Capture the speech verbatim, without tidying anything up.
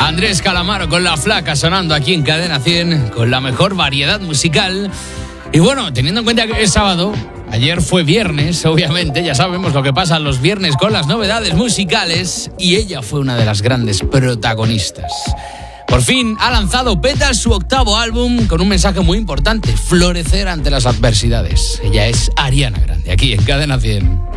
Andrés Calamaro con La Flaca sonando aquí en Cadena cien con la mejor variedad musical. Y bueno, teniendo en cuenta que es sábado, ayer fue viernes, obviamente, ya sabemos lo que pasa los viernes con las novedades musicales, y ella fue una de las grandes protagonistas. Por fin ha lanzado Petal su octavo álbum con un mensaje muy importante: florecer ante las adversidades. Ella es Ariana Grande, aquí en Cadena cien.